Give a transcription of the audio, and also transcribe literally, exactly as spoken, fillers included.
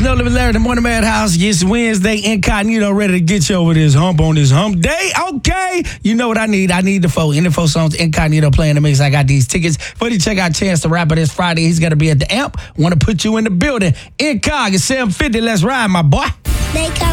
No Limit Larry, the Morning Madhouse. It's Wednesday, Incognito, ready to get you over this hump on this hump day. Okay, you know what I need. I need the four. In the four songs, Incognito playing the mix. I got these tickets for you. Check out Chance the Rapper this Friday. He's going to be at the Amp. Want to put you in the building. Incog, it's seven fifty. Let's ride, my boy. They come